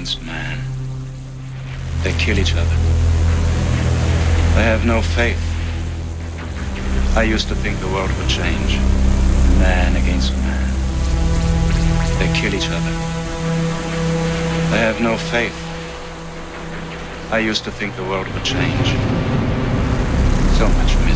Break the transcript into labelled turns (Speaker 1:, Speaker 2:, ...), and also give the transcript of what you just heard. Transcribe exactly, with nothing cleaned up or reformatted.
Speaker 1: against man. They kill each other. They have no faith. I used to think the world would change. Man against man. They kill each other. They have no faith. I used to think the world would change. So much misery.